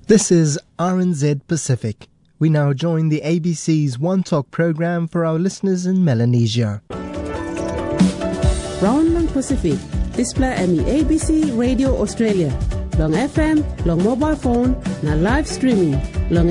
This is RNZ Pacific. We now join the ABC's One Talk program for our listeners in Melanesia. Round lang Pacific, display ami ABC Radio Australia. Long FM, long mobile phone, na live streaming, long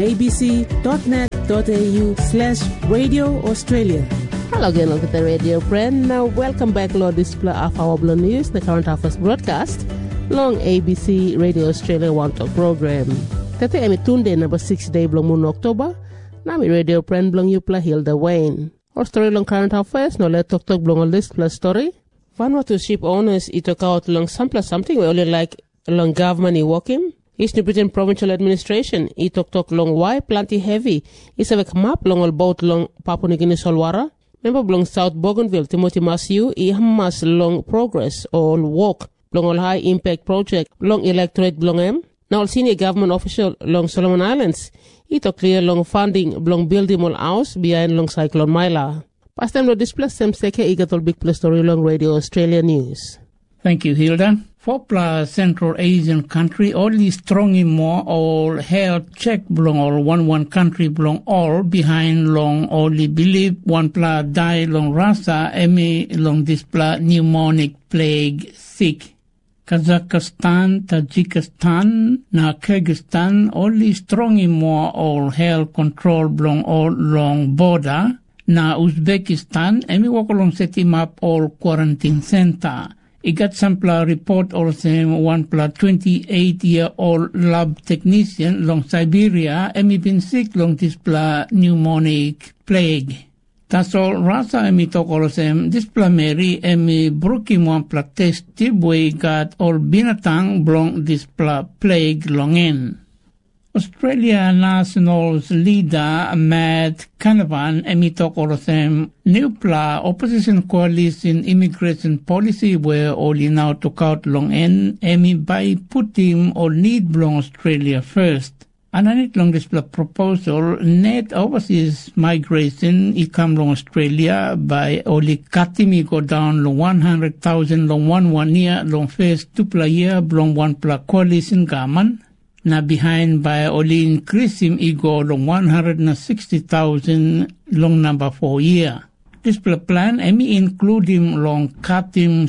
abc.net.au/Radio Australia. Hello again, look at the radio friend. Now welcome back to display of our Blue News, the current affairs broadcast, long ABC Radio Australia One Talk program. Tete emi tunde number 6 day blong moon October. Nami radio friend blong you play Hilda Wayne. Our story long current affairs, no let talk blong a list plus story. Vanuatu ship owners took out long something we only like long government working. East New Britain provincial administration talk long why plenty heavy. Is a map long all boat long Papua New Guinea Solwara. Member blong South Bougainville Timothy Masiu hamas long progress all work long all high impact project long electorate blong M. Now senior government official long Solomon Islands talk clear long funding long building all house behind long cyclone Myla. Past time to display some seke igatol big plus story long Radio Australia News. Thank you, Hilda. 4+ Central Asian country only strong in more all health check belong all one country belong all behind long only believe 1+ die long rasa emi long display pneumonic plague sick. Kazakhstan, Tajikistan, na Kyrgyzstan only strong in more all health control belong all long border. Na Uzbekistan emi wakolong set up all quarantine center. Igat sampla report also 1+ 28-year-old lab technician long Siberia emi been sick long display pneumonic plague. Tasol rasa emi tok also display Mary emi brukim 1+ test tibwe gat all binatang blong display plague longen. Australia Nationals leader Matt Canavan emitok orosem new opposition coalition immigration policy where only now took out long end by putting or need belong Australia first. Ananit long this proposal net overseas migration come long Australia by only cutting go down long 100,000 long 1 year long first 2 year long 1+ coalition government. Na behind by only increasing ego long 160,000 long number 4 year. This plan including long cutting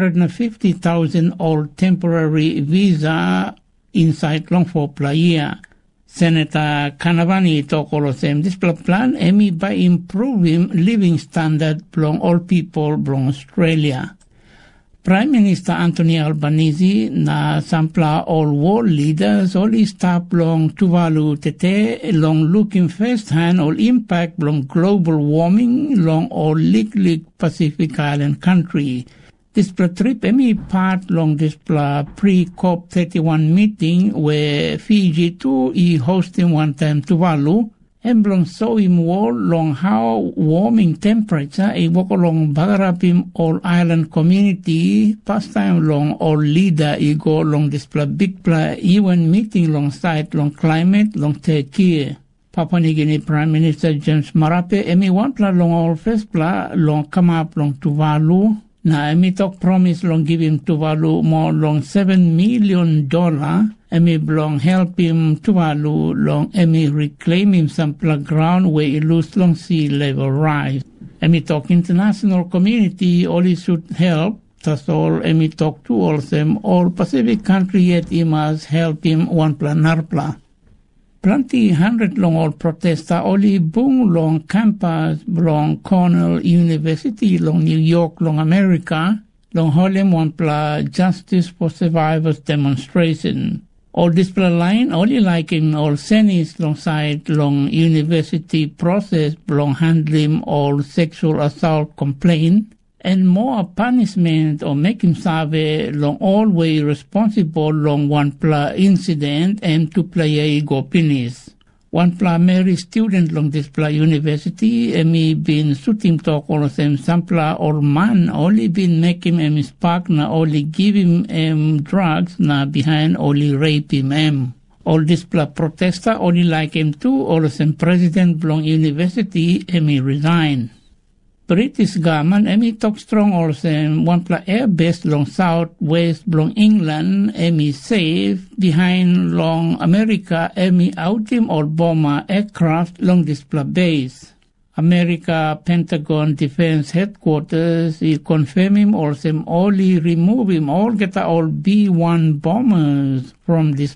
650,000 all temporary visa inside long 4 year. Senator Kanavani talk all of them. This plan by improving living standard long all people long Australia. Prime Minister Anthony Albanese na sampla all world leaders only stop long Tuvalu tete long looking first hand all impact long global warming long all Lik Pacific Island country. This trip part long this pre-COP 31 meeting where Fiji too hosting one time Tuvalu. Emblong so im wall long how warming temperature walk along Bagarapim all island community past time long all leader go long this big UN meeting long site long climate long take care. Papua New Guinea Prime Minister James Marape one long all first long come up long Tuvalu. Na talk promise long give him Tuvalu more long $7 million. Belong help him Tuvalu long reclaim him some ground where he lose long sea level rise. Talk international community only should help. That's all talk to all of them. All Pacific country yet he must help him 1+ narpla. Plenty 100 long all protester only boom long campus long Cornell University long New York long America long Harlem 1+ Justice for Survivors demonstration. All display line only like in all senis long side long university process long handling all sexual assault complaint and more punishment or make him serve long all way responsible long 1+ incident and 2 ego penis. 1+ Mary student long display university been shooting talk all of them sampla or man only been make him spark na only give him drugs na behind only rape him all display protester only like him too all of them president long university resign. British government emi talk strong also one pla air base long southwest long England emi safe behind long America emi outim or bomber aircraft long this pla base. America Pentagon Defense Headquarters is confirming also only removing all B-1 bombers from this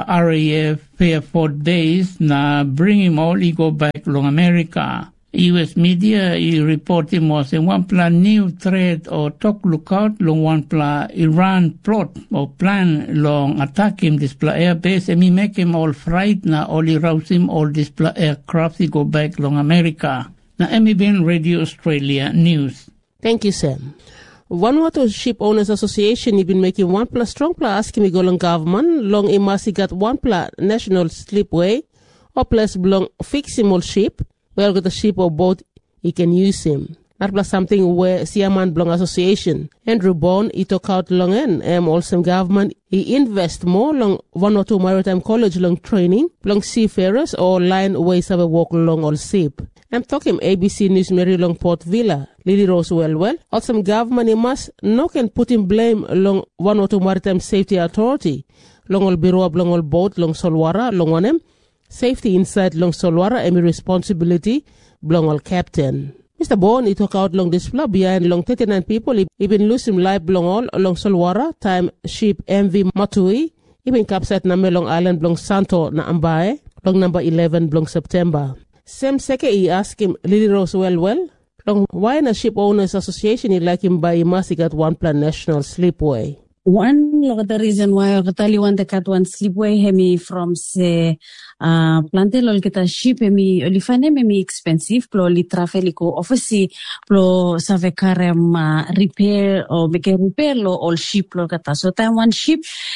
RAF Fairford base na bring him all go back long America. U.S. media reporting was one new threat or talk lookout long one Iran plot or plan long attack him this air base and me make him all fright na only rouse him all this aircraft he go back long America. Na MBN Radio Australia News. Thank you, Sam. Vanuatu Ship Owners Association has been making one strong asking me go long government long imasi got one national slipway or plus belong fix him all ship where got a ship or boat he can use him. That plus something where Siaman belong association. Andrew Bond he took out long and also government he invest more long Vanuatu Maritime College long training long seafarers or line ways of a walk along all ship. I'm talking ABC News Mary Long Port Villa, Lily Rose Well. Also government he must no can put in blame long Vanuatu Maritime Safety Authority. Long all bureau long all boat long Solwara long on him. Safety inside long Solwara and responsibility long all captain. Mr. Bond he took out long display behind long 39 people. He been losing life long all along Solwara time ship MV Matui. He been capsized na Long Island long Santo na Ambae long number 11 long September. Sam Seke he asked him Lily Rose well long why in a ship owners association he like him by must got one national slipway. One of the reason why I tell you one the cat one slipway hemi from say plantel ol kita ship hemi olifane hemi expensive plo li trafelico obviously plo save karem repair or make repair lo all ship lo kata so time one ship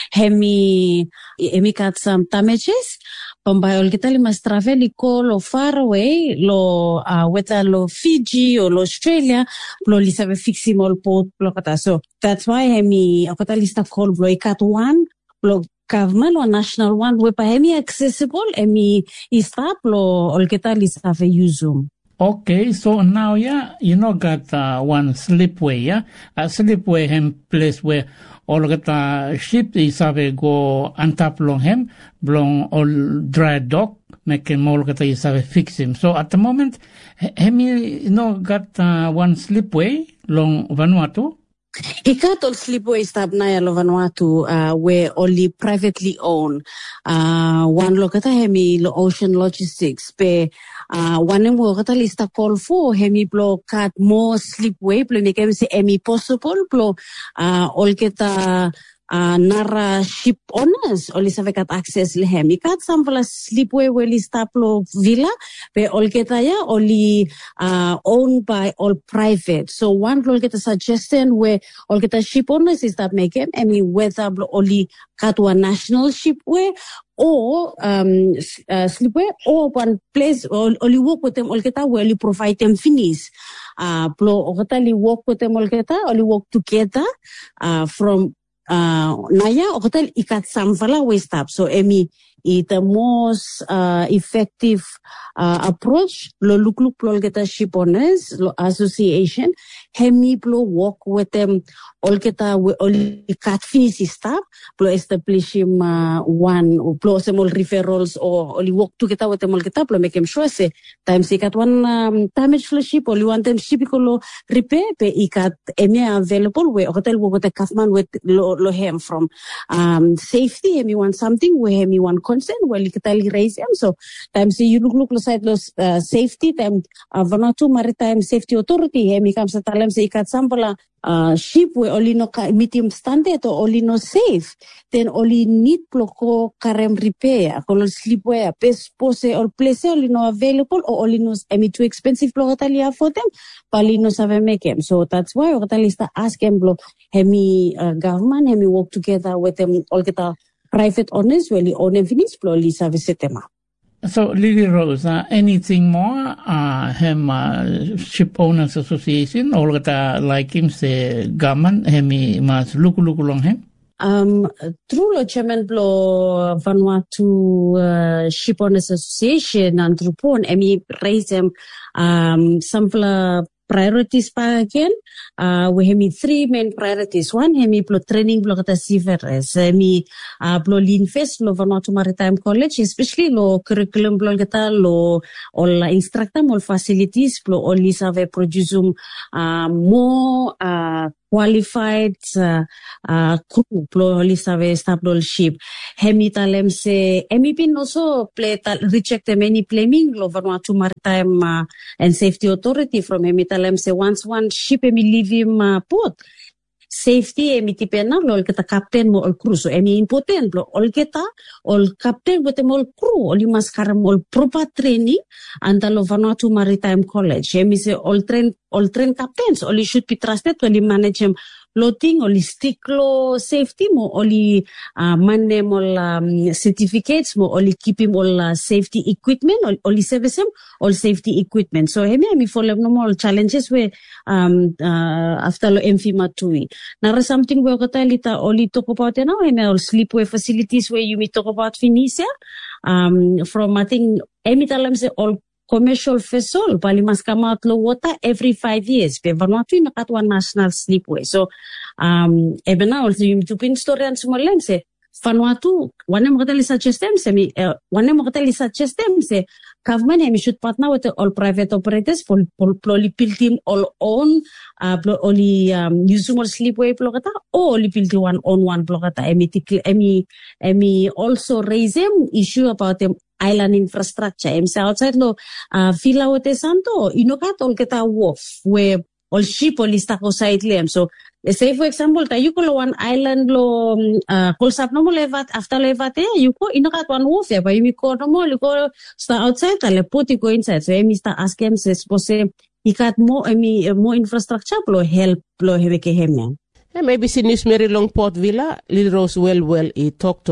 hemi got some damages. Pambayol kita mas travel lo far away lo weta lo Fiji or lo Australia lo li sabe fixi mol port lo kata so that's why hemi akota lista call lo ikat one lo government or national one we pa hemi accessible hemi istap lo ol kita lista ve usum. Okay, so now got one slipway, a slipway hem place where all the ship is have go untap long him, belong all dry dock, make him all get is have fix him. So at the moment, got one slipway long Vanuatu. Ikat all slipways tab na lo Vanuatu where only privately owned. One lokata hemi lo Ocean Logistics pe one mo kata lista call for hemi blo cut more slipway blo make se hemi possible blo all kita nara ship owners only savekat access le hemi kat sample slipway where lista plo villa pe all kita ya only owned by all private so one blo kita suggestion where all kita ship owners is that make hemi whether blo only kat one national shipway or slipway or one place only work with them all kita where you provide them finish plo okata work with them all kita only work together from naya hotel ikat samvala we stop so emi the most effective approach lo look lo geta ship owners lo association hemi plo work with them all geta we only cut finish stop plo establish him one plo semol referrals or only work together with them all geta plo make him sure say time sikat one damage flo ship only one time ship ko repair pe ikat emi available we hotel wo geta kasman with lo hem from safety hemi want something we hemi want concern well kita raise them so time see you look side los safety time Vanuatu Maritime Safety Authority hemi kam sa talam sa ikat sampala ship we only no medium standard or only no safe then only need ploko karem repair kolon slipway pose or place only no available or only no too expensive ploko talia for them pali no save make them so that's why otalista ask them blo hemi government hemi work together with them all kita private owners will own and finish ploli service tema. So Lily Rose, anything more? Ship Owners Association or like him say government hemi mas look along him? True lo chairman blo Vanuatu Ship Owners Association and Trupon emi raise them some priorities pa again. We have 3 main priorities. One, hemi plo training blo kata CVRS. Hemi plo lean face lo Vanuatu Maritime College, especially lo curriculum blo kata lo all instructor all facilities plo all isave produce more qualified crew plo isave stable ship. Hemi talem se hemi pin also play reject many claiming lo Vanuatu Maritime and Safety Authority from hemi talem se once one ship hemi leave him port. Safety emi tipena lo kata captain mo all crew so emi important lo all keta all captain with all crew all mas karam all proper training anta lo Vanuatu Maritime College emi se all train captains all should be trusted to manage him loading all stick lo safety mo all manne mo certificates mo all keep him all safety equipment all service him all safety equipment so emi follow no more challenges where after lo emfima tui nara something we kata lita oli talk about now all sleepway facilities where you may talk about Phoenicia from I think emi talam se all commercial vessel bali mas come out lo water every 5 years pe Vanuatu nakatwa national sleepway so even now also you to pin story and small se Vanuatu one mo kata suggest them se government emi should partner with all private operators for build team all own only use more sleepway blogata or build one on one blogata emi also raise them issue about them island infrastructure emse outside lo Villa Ote Santo inokat all keta wharf where all ship all is tako side lem so say for example ta you ko one island lo kolsap no mo levat after levat you ko inokat one wharf ya ba you ko no mo you ko sta outside ta le put go inside so emi sta ask em se suppose ikat mo more infrastructure lo help lo heweke hemya maybe sinis Mary Long Port Villa Little Rose well e talk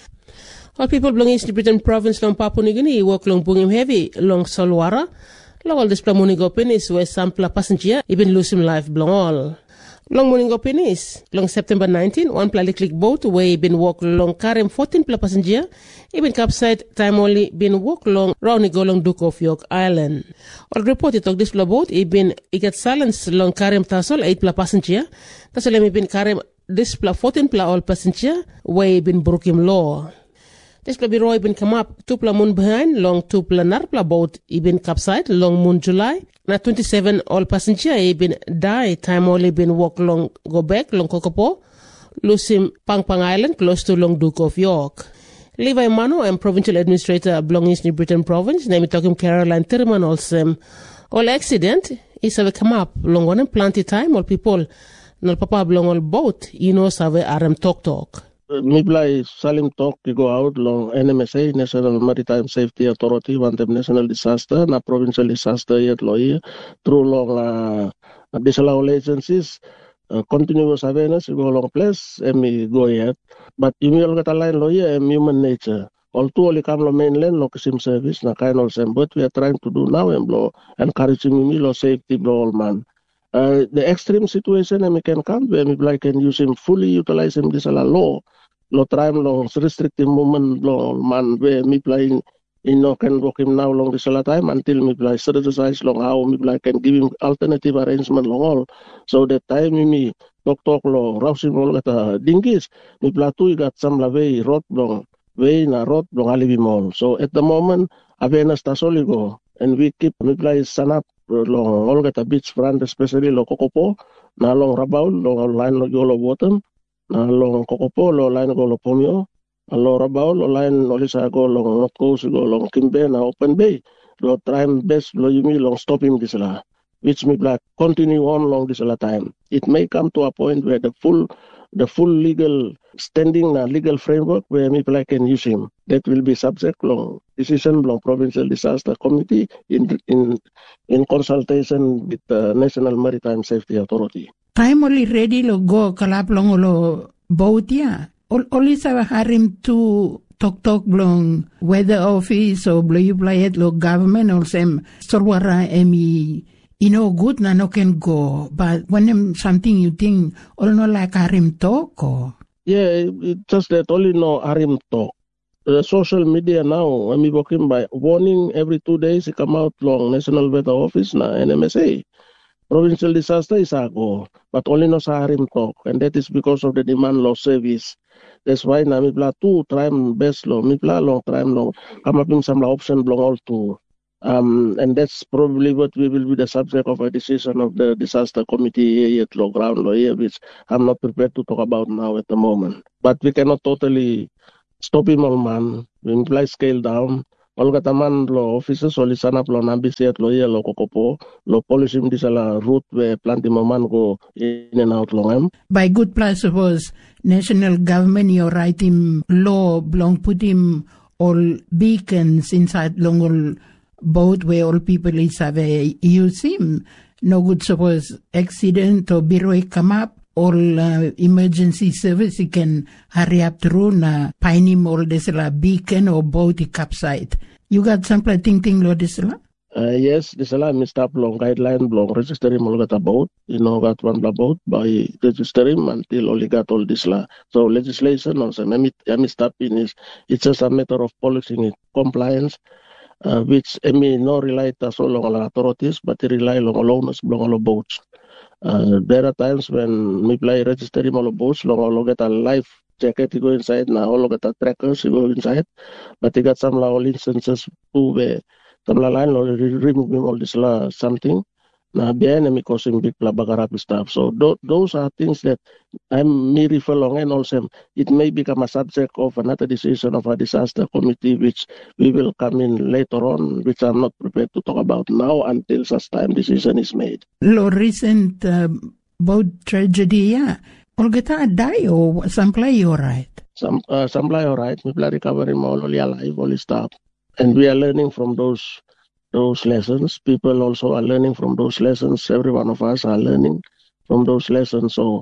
all people belonging to Britain province long Papua New Guinea work long Bungim Heavy long Solwara long all this Moningo Penis where sampler passenger even lose him life belong all long Moningo Penis long September 19 one Plaliklik boat where been walk long Karem 14 passenger even capside time only been walk long round go long Duke of York Island all reported of this boat it get silence long Karem Tasol 8 passenger Tasol been Karem this 14 all passenger where been broke him law. This Roy been come up 2 moon behind long 2 narpla boat been capsized long moon July. Na 27 all passenger been die time only been walk long go back long Kokopo. Lose him Pangpang Island close to long Duke of York. Levi Mano and provincial administrator belonging to New Britain province. Name talking Caroline Thurman also. All accident is have come up long one plenty time all people. No papa belong all boat save RM talk. Miblai Salim talk to go out long NMSA National Maritime Safety Authority one them national disaster na provincial disaster yet lawyer through long disallow agencies continuous awareness go long place and me go yet but you will get a line lawyer and human nature all two only come mainland location service na kind of same but we are trying to do now and blow encouraging me lo safety blow all man. The extreme situation and we can come where we can use him fully utilize him this law time long restrictive movement law man where me playing can work him now long this time until me play strategize long how me can give him alternative arrangement long all so that time me talk law rousing all at dingis me play tu got some la way road long way na road long alibi mall so at the moment awareness tasoligo and we keep me play stand up long all get a beach front especially lo Kokopo na long Rabaul long line lo Yolo bottom na long Kokopo lo line go lo Pomio lo Rabaul lo line olisa go long North Coast go long Kimbe na Open Bay lo try best lo yumi long stop him this la which me black continue on long this la time it may come to a point where the full legal standing na legal framework where me black can use him that will be subject long decision long provincial disaster committee in consultation with the National Maritime Safety Authority. Time only ready lo go kalap long lo boat ya. Only sa harim to talk long weather office or blue it lo government or some sorwara emi good na no can go but when something you think all no like harim talk or yeah it just that only no harim talk. The social media now, I'm working by warning every 2 days, it come out long National Weather Office na NMSA. Provincial disaster is ago, but only no sa harim talk, and that is because of the demand law service. That's why na mipla two trim best law, mipla long trim long, come up in some option belong all two. And that's probably what we will be the subject of a decision of the disaster committee here at low ground law here, which I'm not prepared to talk about now at the moment. But we cannot totally stop him all man. We imply scale down. All kataman lo officers oli sana lo nambisi at lo lo kokopo lo policy di sala route where planti maman go in and out long. By good principles, national government you're writing law belong put him all beacons inside long all boat where all people is have a use him. No good suppose accident or bureau come up. All emergency service, you can hurry up through na pine all this beacon or boat capside. You got something thinking, Lord Isla? Yes, this is missed up long guideline, long register him all got a boat. Got one boat by register him until only got all this la. So legislation also missed up in is it's just a matter of policing compliance. Which no rely so long on authorities, but they rely on owners belong on boats. There are times when we play register him all boats, long get a life jacket, you go inside, now all get a trackers, you go inside, but they got some all instances where some line remove him all this something. Now the enemy causing big bagarapi stuff. So those are things that I'm me refer along, and also it may become a subject of another decision of a disaster committee, which we will come in later on, which I'm not prepared to talk about now until such time decision is made. Lo recent boat tragedy, yeah. Olgeta die or some play all right? Some play all right. We play recovering all alive, all stuff, and we are learning from those lessons. People also are learning from those lessons. Every one of us are learning from those lessons. So,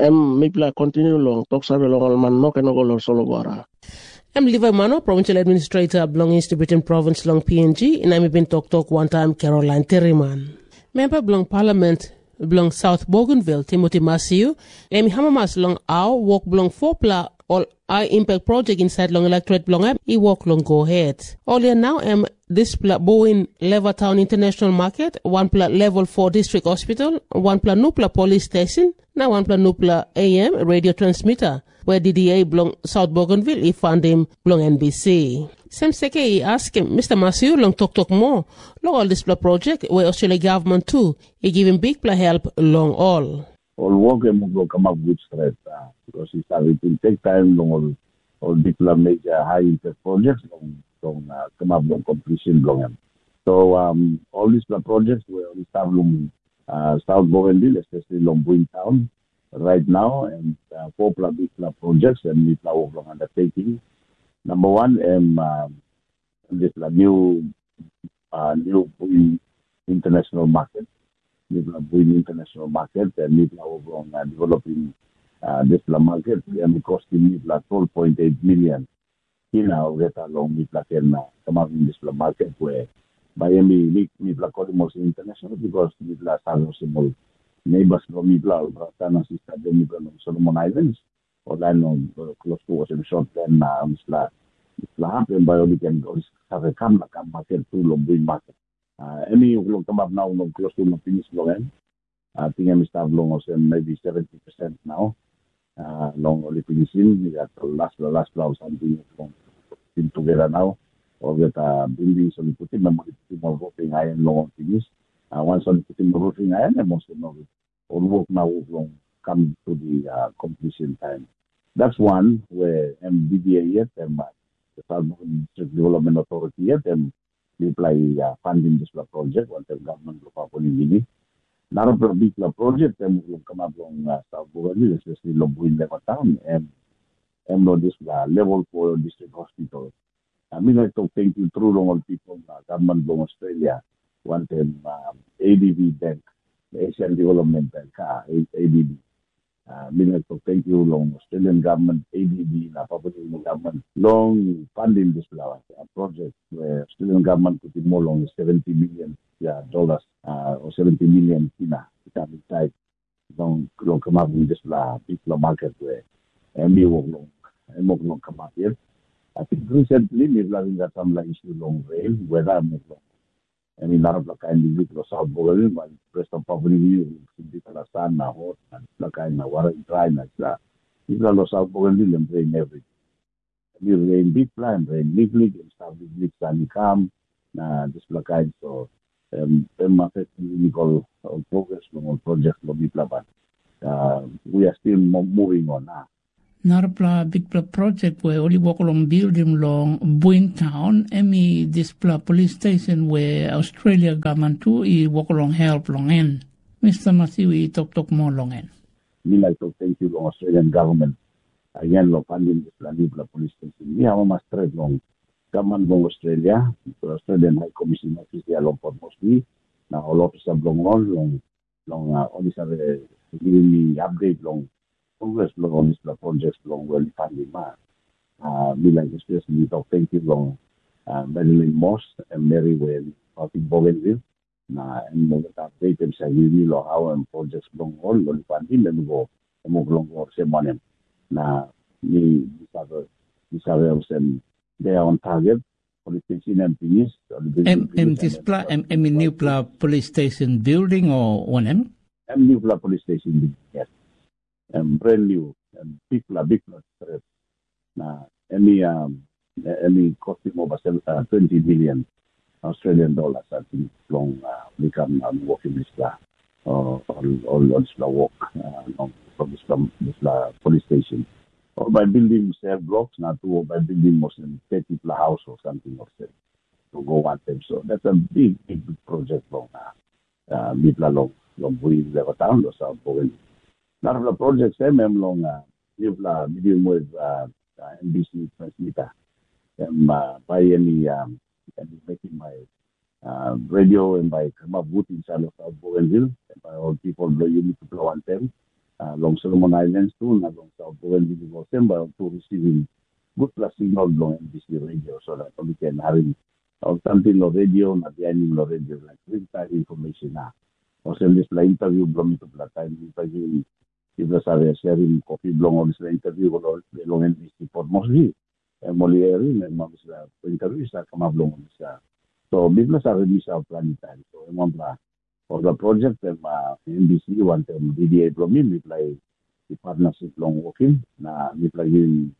mipla continue long. Talk sabi long alman no keno go solo bara. Liva Mano, Provincial Administrator belonging to Britain Province long PNG, and I'm been talk one time Caroline Terriman. Member belong Parliament belong South Bougainville, Timothy Masiu, Amy Hamamas long our walk belong Fopla all high impact project inside long electorate belong he walk long go ahead. Earlier now this Bowen Levertown International Market, one level 4 district hospital, one Nupla police station, now one Nupla AM radio transmitter, where DDA belong South Bougainville, he found him belong NBC. Sam Seke, he asked him, Mr. Masiu, long talk more, long all this project, where Australia government too, he give him big help long all. All work will come up with stress, because it will take time long all big major high impact projects long come up with completion long. So all these projects were only start long South Bougainville, especially long Bowen Town right now, and 4 big projects and we now long undertaking. Number one, this new Bowen International Market. We are Bowen International Market, and we are developing this market, and it cost me 12.8 million. Here now, we are long with can come up in this market where Miami we call it international because we are small neighbors from Mibla, Brastana, Sister, Solomon Islands, or land close to Ocean Short, then happen by we can have a come market to Lombin market. Any will come up now close to the finish long. I think I'm start long also maybe 70% now. Long only finishing. We got the last flower something in together now. Or get buildings only putting more roofing iron long finish. Once only putting more roofing iron, and most of it all work now long come to the completion time. That's one where MDDA yet and the South District Development Authority yet and we apply funding this project once the government of Papua New Guinea. Now a big project and will come up on South Bougainville, especially Lombin Levertown and this level 4 district hospital. I mean, I talk thank you through all people, government of Australia, want them ADB Bank, the Asian Development Bank, ADB. I mean, I talk thank you long Australian government, ADB, Papua New Guinea government, long funding this project where Australian government put in more long $70 million dollars or 70 million kina inside long come up in this big market where MB won't come up here. I think recently we've got some issue long rail whether and in Arab Lakan di lo South Bogolil, but Preston Papua New Guinea, Kalasan na hot and Lakan na Warren dry na sa. Ila lo South Bogolil and rain every. We rain big plan, rain big and stuff big sunny calm na this Lakan so market clinical progress on project lo Biplaban. We are still moving on now. Narapla big project where only walk along building long Buin Town, this police station where Australia government too walk along help long end. Mr. Matthew, we talk more long end. Me like to thank you long Australian government. Again, lo funding this police station. We have a master long government long Australia, Australian High Commission office here long Port Moresby. Now all officer long all have giving me update long. Progress long this projects long well funding me like especially talk thank you long Madeline Moss and Mary Well Patrick Bougainville and mo update them say really long how and projects long all funding then go mo long go se manem na ni discover them they are on target police station and police new police station building or one new police station building, yes. Brand new and big stress. Now, any costing over 20 million Australian dollars. I think long become working this all this work from this police station. Or by building cell blocks, not to by building more than 30 house or something or so to go one time. So that's a big project long long we level town or South Bogolil. Now the project same long medium wave NBC transmitter by any making my radio and by come up with inside of South Bogolil and by all people you need to blow on them long Solomon Islands too and along South Bogolil was them by to receiving good plus signal long NBC radio so that we can have or something of radio not the animal radio like real time information now. Also this interview belong to time interview if are sharing coffee belong on this interview belong NBC Port Moresby and Moliere and Mams interviews that come up long on this so business are really self planning time so for the project NBC want them DDA from me we play the partnership long working na we play in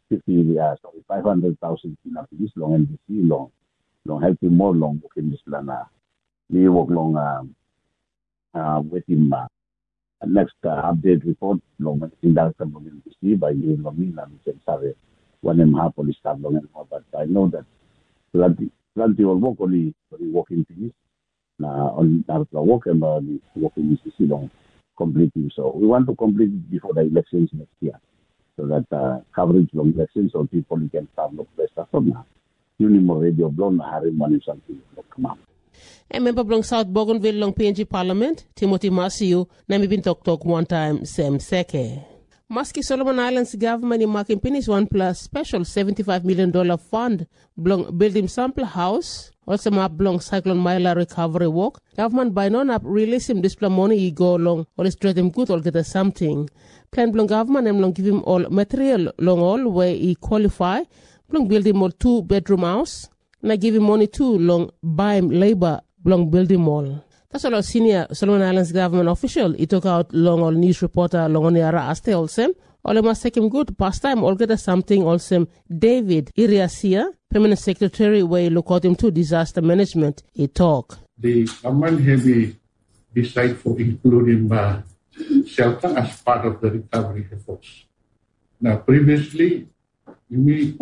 500,000 in long NBC long helping more long working this plan we work long with him next update report long in that NBC by you me na we can sorry 1.5 police staff long but I know that plenty of work only working things on our work and working BCC long completing. So we want to complete it before the elections next year, so that coverage long elections so people can start look best from now. Unimo radio blown hari money something come up. Member Blong South Bougainville long PNG Parliament Timothy Masiu na mi bin talk one time Sem Seke. Maski Solomon Islands government in marking finish one plus special $75 million fund belong building sample house also map belong cyclone Myla recovery work. Government by non up release him display money he go along or straight him good or get a something. Plan belong government and belong give him all material long all where he qualify. Belong build him all 2-bedroom house. And I give him money too long buy him labor belong build him all. That's all our senior Solomon Islands government official. He took out long all news reporter long on the Ara Aste also. All must take him good. Past time all get something also. David Iriasia, Permanent Secretary, where he look at him to disaster management. He talk. The government has decided for including shelter as part of the recovery efforts. Now previously, we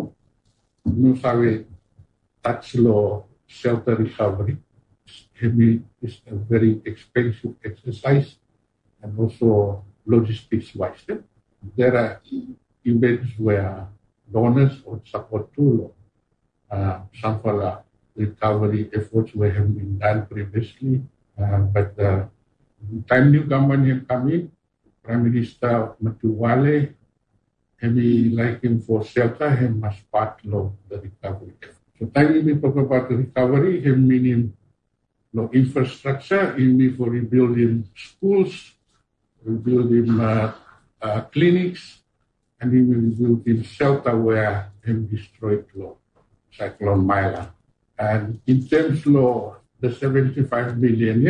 have tax law shelter recovery. It's a very expensive exercise and also logistics-wise. There are events where donors or support tool some for the recovery efforts were have been done previously. But the time new government have come in, Prime Minister Matuwale, he like him for shelter, he must part of the recovery effort. So time we talk about the recovery, he meaning no infrastructure, in for rebuilding schools, rebuilding clinics, and even rebuilding shelter where him destroyed Cyclone Myla. And in terms of the 75 million,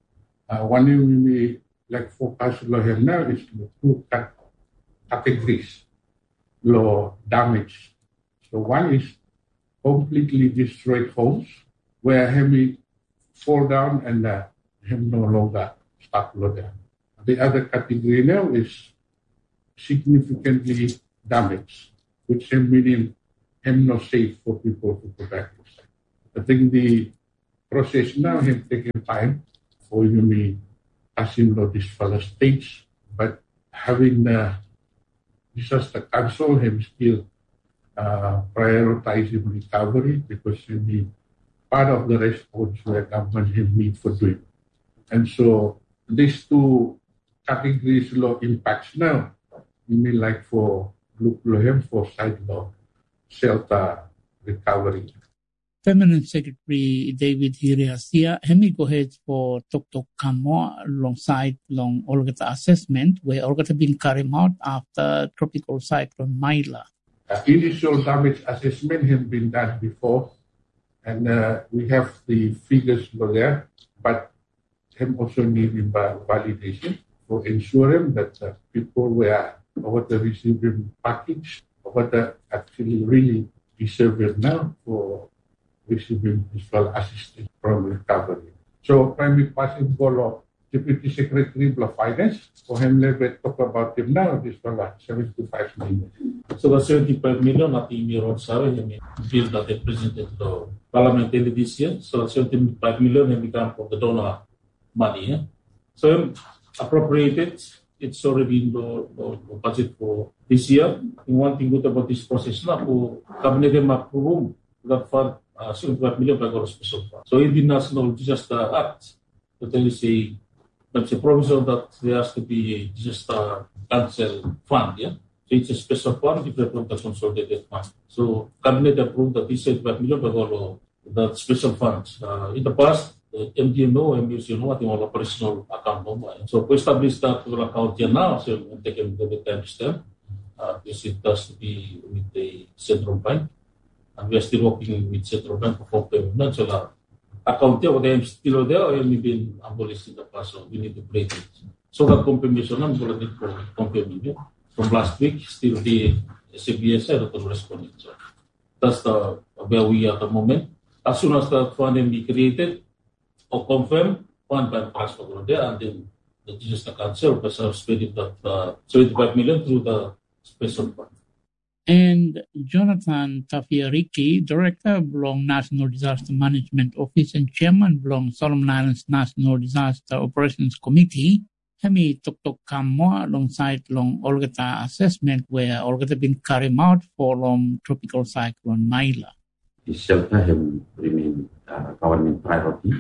one we like focus here now is the two categories law damage. So one is completely destroyed homes where him fall down and him no longer start there. The other category now is significantly damaged, which meaning him not safe for people to protect themselves. I think the process now him taking time for you me passing this first stage, but having the disaster council him still prioritizing recovery because you need part of the response where government him need for doing. And so these two categories law impacts now. You mean like for him for side law shelter recovery. Permanent Secretary David Hiriasia, hemi go ahead for Tok Kamo alongside long Olgata assessment where Olgata been carried out after tropical cyclone Maila. Initial damage assessment has been done before, and we have the figures there, but him also need validation for ensuring that people were what the receiving package, what the actually really deserve now for receiving visual assistance from recovery. So primary passing for Deputy Secretary of Finance, for him level talk about him now, this was 75 million. So the 75 million at the mirror sorry, I mean bill that they presented to Parliament this year. So 75 million have become for the donor money. Yeah? So appropriated, it's already in the budget for this year. And one thing good about this process now, for cabinet approve that fund 75 million by special fund. So in the National Disaster Act, that there is a provision that there has to be a disaster cancel fund, yeah? So it's a special fund different from the consolidated fund. So cabinet approved that this 75 million by the special funds. In the past, the MDNO and MUCNO at the operational account. So we established that account here now, so we take the time step. This it has to be with the central bank. And we are still working with central bank for payment. So the account there, they are still there, or have been abolished in the past, so we need to break it. So that confirmation, I'm going to confirm it. From last week, still the CBS had to respond. So that's where we are at the moment. As soon as that fund can be created or confirmed, fund by transfer there, and then the disaster council will spend that 75 million through the special fund. And Jonathan Tafiariki, Director of National Disaster Management Office and Chairman of Solomon Islands National Disaster Operations Committee, Hemi Tok Kamo alongside Olgata assessment where Olgata been carried out for tropical cyclone Maila. The shelter has remained government priority.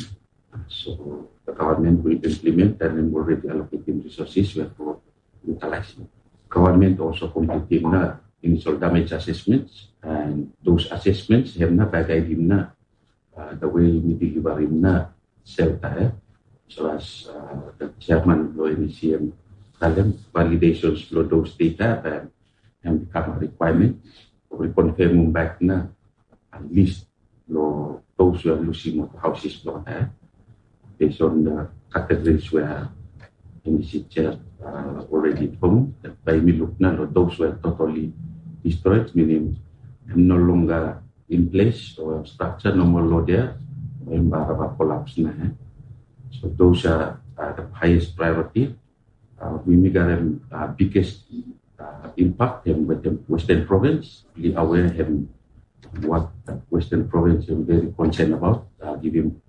So the government will implement and already allocating resources for utilizing. Government also completing initial damage assessments, and those assessments have not guided the way we deliver shelter. So as the chairman of the NCM validations for those data and become a requirement, we confirm back at least those who are losing houses based on the categories where NCM already home. By me look those were totally destroyed, meaning no longer in place or structure no more there, and collapse. So those are the highest priority. We make our biggest impact with the Western Province. Really aware of what the Western Province is very concerned about. Giving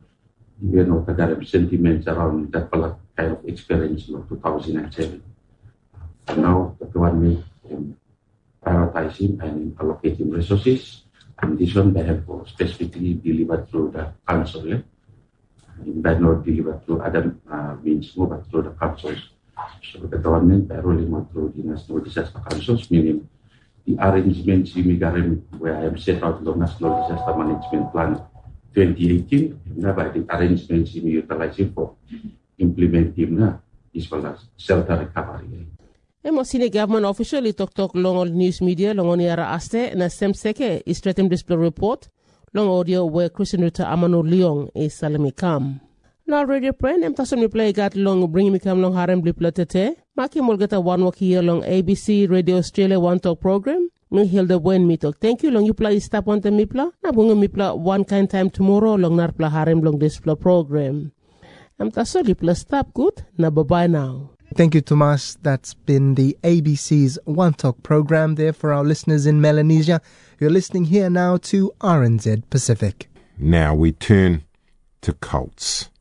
sentiments around that kind of experience in 2007. And now the government prioritizing and allocating resources, and this one they have specifically delivered through the council. But not delivered through other means, but through the councils. So the government by rolling out through the National Disaster Councils, meaning the arrangements where I have set out the National Disaster Management Plan 2018, by the arrangements utilizing for implementing as well as shelter recovery. Senior government officially talk long on news media long on yara aste na semseke is threatened display report long audio where Christian Rita Amano Leong is Salami Kam. Now radio friend, em tason mi play gat long bring me kam long harem blip latete. Maki molgata one walk here long ABC Radio Australia One Talk program. Me hilda buen mi talk. Thank you long you play stop on the mipla. Na bunga mipla one kind time tomorrow long narpla harem long display program. Em tason lipla stop good. Na bye bye now. Thank you, Tomas. That's been the ABC's One Talk program there for our listeners in Melanesia. You're listening here now to RNZ Pacific. Now we turn to cults.